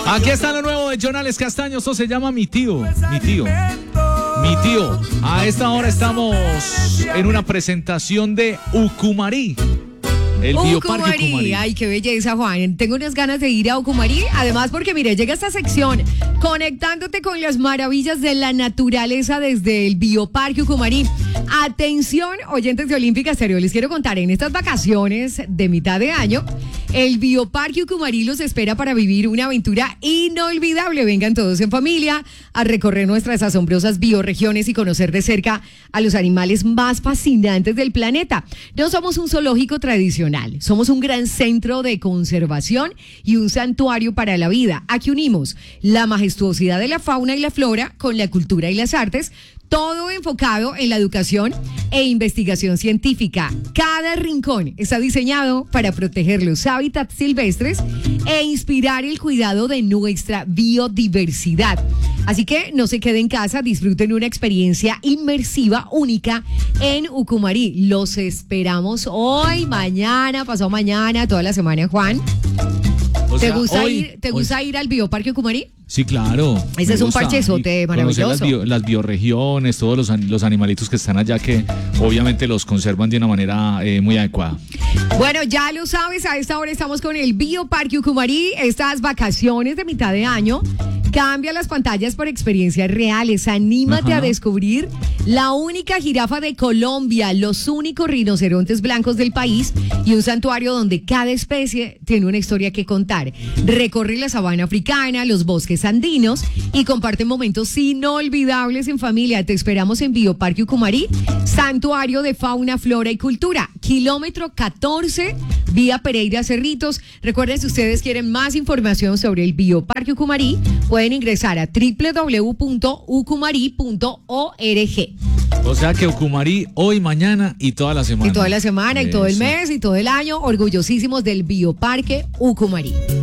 Aquí está lo nuevo de Jonales Castaño. Esto se llama Mi Tío. Mi Tío. Mi Tío. A esta hora estamos en una presentación de Ucumarí. El Bioparque Ucumarí. Ay, qué belleza, Juan. Tengo unas ganas de ir a Ucumarí. Además, porque mire, llega esta sección conectándote con las maravillas de la naturaleza desde el Bioparque Ucumarí. Atención, oyentes de Olímpica Estéreo, les quiero contar, en estas vacaciones de mitad de año, el Bioparque Ucumarí los espera para vivir una aventura inolvidable. Vengan todos en familia a recorrer nuestras asombrosas bioregiones y conocer de cerca a los animales más fascinantes del planeta. No somos un zoológico tradicional, somos un gran centro de conservación y un santuario para la vida. Aquí unimos la majestuosidad de la fauna y la flora con la cultura y las artes, todo enfocado en la educación e investigación científica. Cada rincón está diseñado para proteger los hábitats silvestres e inspirar el cuidado de nuestra biodiversidad. Así que no se queden en casa, disfruten una experiencia inmersiva única en Ucumarí. Los esperamos hoy, mañana, pasado mañana, toda la semana, Juan. ¿Te gusta ir al Bioparque Ucumarí? Sí, claro. Ese es un parchezote maravilloso. Las bioregiones, todos los animalitos que están allá que obviamente los conservan de una manera muy adecuada. Bueno, ya lo sabes, a esta hora estamos con el Bioparque Ucumarí. Estas vacaciones de mitad de año, cambia las pantallas por experiencias reales. Anímate a descubrir la única jirafa de Colombia, los únicos rinocerontes blancos del país y un santuario donde cada especie tiene una historia que contar. Recorre la sabana africana, los bosques andinos y comparte momentos inolvidables en familia. Te esperamos en Bioparque Ucumarí, santuario de fauna, flora y cultura, kilómetro 14, vía Pereira Cerritos. Recuerden, si ustedes quieren más información sobre el Bioparque Ucumarí, pueden ingresar a www.ucumarí.org. O sea que Ucumarí hoy, mañana y toda la semana. Y toda la semana, y todo el mes, y todo el año, orgullosísimos del Bioparque Ucumarí.